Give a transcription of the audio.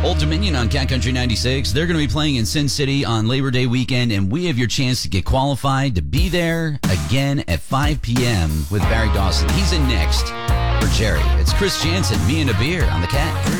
Old Dominion on Cat Country 96. They're going to be playing in Sin City on Labor Day weekend, and we have your chance to get qualified to be there again at 5 p.m. with Barry Dawson. He's in next for Jerry. It's Chris Jansen, me and a beer on the Cat.